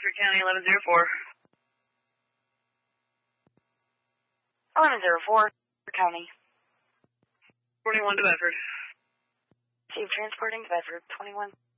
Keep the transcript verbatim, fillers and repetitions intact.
Bedford County, eleven zero four. eleven zero four, County. twenty-one to Bedford. Receive transporting to Bedford, twenty-one.